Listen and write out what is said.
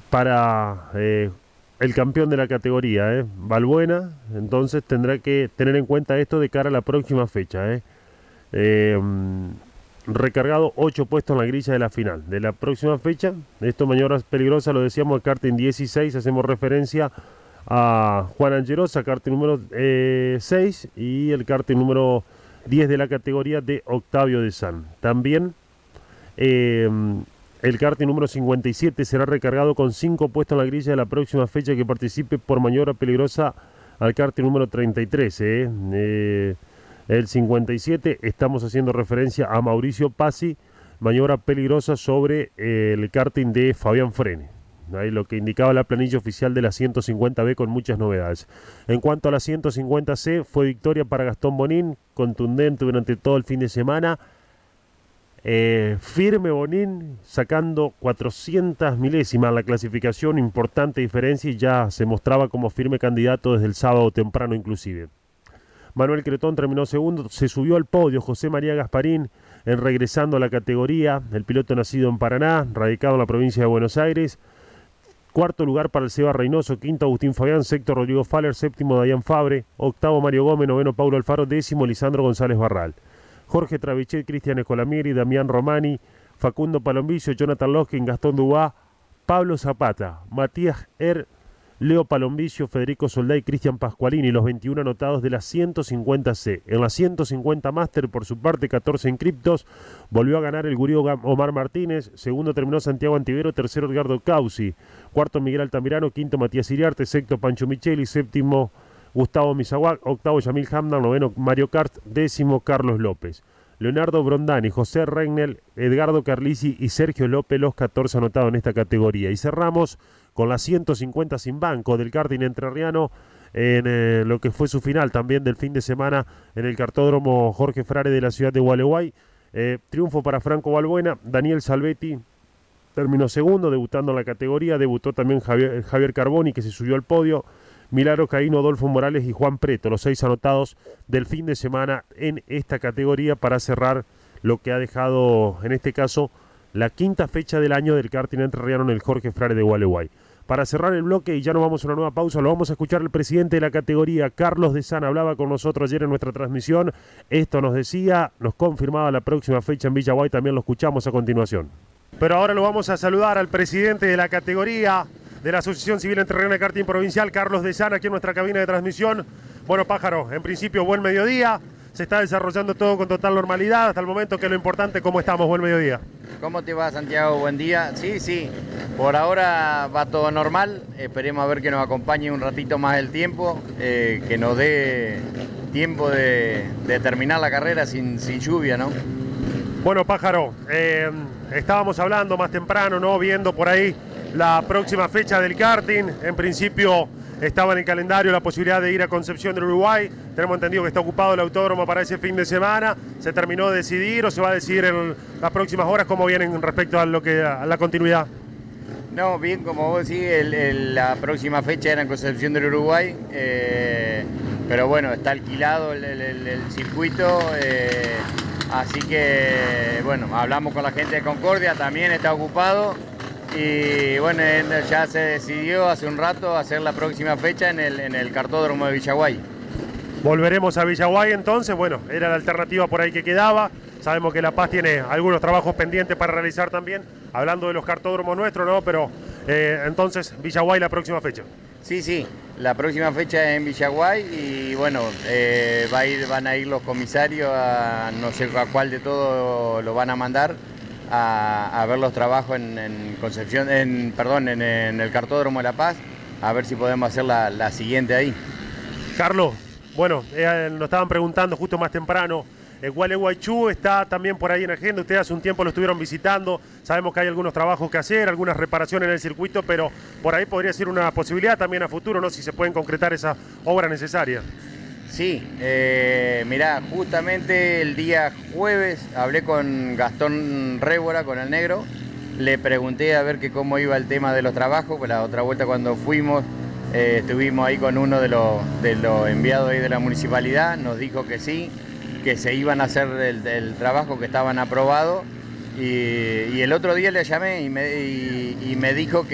para el campeón de la categoría, Valbuena. Entonces tendrá que tener en cuenta esto de cara a la próxima fecha. Eh, Recargado 8 puestos en la grilla de la final de la próxima fecha. Esto maniobras peligrosas, lo decíamos, el karting 16, hacemos referencia a Juan Angerosa, karting número 6, y el karting número 10 de la categoría de Octavio de San. También eh, el karting número 57 será recargado con 5 puestos en la grilla de la próxima fecha que participe por maniobra peligrosa al karting número 33. El 57, estamos haciendo referencia a Mauricio Pazzi, maniobra peligrosa sobre el karting de Fabián Frene. Ahí lo que indicaba la planilla oficial de la 150B con muchas novedades. En cuanto a la 150C, fue victoria para Gastón Bonín, contundente durante todo el fin de semana. Firme Bonín, sacando 400 milésimas la clasificación, importante diferencia, y ya se mostraba como firme candidato desde el sábado temprano inclusive. Manuel Cretón terminó segundo, se subió al podio José María Gasparín en regresando a la categoría, el piloto nacido en Paraná, radicado en la provincia de Buenos Aires. Cuarto lugar para el Seba Reynoso, quinto Agustín Fabián, sexto Rodrigo Faller, séptimo Dayan Fabre, octavo Mario Gómez, noveno Paulo Alfaro, décimo Lisandro González Barral. Jorge Travichet, Cristian Escolamieri, Damián Romani, Facundo Palombillo, Jonathan Loskin, Gastón Dubá, Pablo Zapata, Matías Leo Palombillo, Federico Soldá y Cristian Pascualini, los 21 anotados de la 150C. En la 150 Master, por su parte, 14 inscriptos, volvió a ganar el gurí Omar Martínez, segundo terminó Santiago Antivero, tercero Edgardo Causi, cuarto Miguel Altamirano, quinto Matías Iriarte, sexto Pancho Micheli, séptimo Gustavo Misaguac, octavo Yamil Hamdan, noveno Mario Kart, décimo Carlos López. Leonardo Brondani, José Regnel, Edgardo Carlisi y Sergio López, los 14 anotados en esta categoría. Y cerramos con la 150 sin banco del karting entrerriano en lo que fue su final también del fin de semana en el cartódromo Jorge Frare de la ciudad de Gualeguay. Triunfo para Franco Balbuena, Daniel Salvetti terminó segundo, debutando en la categoría, debutó también Javier Carboni, que se subió al podio, Milagro Caíno, Adolfo Morales y Juan Preto, los 6 anotados del fin de semana en esta categoría para cerrar lo que ha dejado, en este caso, la quinta fecha del año del karting entrerriano en el Jorge Frare de Gualeguay. Para cerrar el bloque, y ya nos vamos a una nueva pausa, lo vamos a escuchar el presidente de la categoría, Carlos de San, hablaba con nosotros ayer en nuestra transmisión. Esto nos decía, nos confirmaba la próxima fecha en Villaguay, también lo escuchamos a continuación. Pero ahora lo vamos a saludar al presidente de la categoría de la Asociación Civil Entrerriana de Karting Provincial, Carlos de San, aquí en nuestra cabina de transmisión. Bueno, Pájaro, en principio buen mediodía, se está desarrollando todo con total normalidad hasta el momento, que es lo importante. ¿Cómo estamos? Buen mediodía. ¿Cómo te va, Santiago? Buen día. Sí, por ahora va todo normal, esperemos a ver que nos acompañe un ratito más el tiempo, que nos dé tiempo de terminar la carrera sin lluvia, ¿no? Bueno, Pájaro, estábamos hablando más temprano, ¿no? Viendo por ahí la próxima fecha del karting. En principio estaba en el calendario la posibilidad de ir a Concepción del Uruguay. Tenemos entendido que está ocupado el autódromo para ese fin de semana. ¿Se terminó de decidir o se va a decidir en las próximas horas? ¿Cómo vienen respecto a la continuidad? No, bien, como vos decís, la próxima fecha era en Concepción del Uruguay, pero bueno, está alquilado el circuito, así que bueno, hablamos con la gente de Concordia, también está ocupado. Y bueno, ya se decidió hace un rato hacer la próxima fecha en el cartódromo de Villaguay. Volveremos a Villaguay entonces, bueno, era la alternativa por ahí que quedaba. Sabemos que La Paz tiene algunos trabajos pendientes para realizar también, hablando de los cartódromos nuestros, ¿no? Pero entonces Villaguay la próxima fecha. Sí, la próxima fecha es en Villaguay y bueno, van a ir los comisarios, no sé a cuál de todos lo van a mandar, a ver los trabajos en Concepción, en el cartódromo de La Paz, a ver si podemos hacer la siguiente ahí. Carlos, bueno, nos estaban preguntando justo más temprano, Gualeguaychú está también por ahí en agenda, ustedes hace un tiempo lo estuvieron visitando, sabemos que hay algunos trabajos que hacer, algunas reparaciones en el circuito, pero por ahí podría ser una posibilidad también a futuro, ¿no? Si se pueden concretar esas obras necesarias. Sí, mirá, justamente el día jueves hablé con Gastón Révora, con el negro, le pregunté a ver cómo iba el tema de los trabajos, pues la otra vuelta cuando fuimos estuvimos ahí con uno de los enviados ahí de la municipalidad, nos dijo que sí, que se iban a hacer el trabajo, que estaban aprobados, y el otro día le llamé y me dijo que